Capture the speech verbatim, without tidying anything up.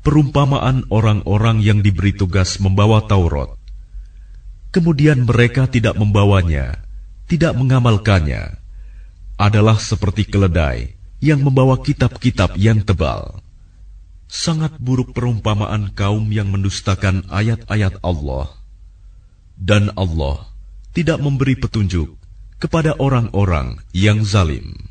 perumpamaan orang-orang yang diberi tugas membawa Taurat, kemudian mereka tidak membawanya, tidak mengamalkannya, adalah seperti keledai yang membawa kitab-kitab yang tebal. Sangat buruk perumpamaan kaum yang mendustakan ayat-ayat Allah. Dan Allah tidak memberi petunjuk kepada orang-orang yang zalim.